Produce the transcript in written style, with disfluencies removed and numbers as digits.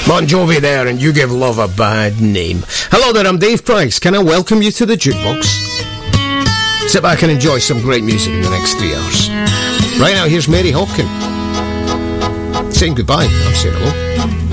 Bon Jovi there, and You Give Love a Bad Name. Hello there, I'm Dave Price. Can I welcome you to the jukebox? Sit back and enjoy some great music in the next 3 hours. Right now, here's Mary Hopkin saying goodbye. I'm saying hello.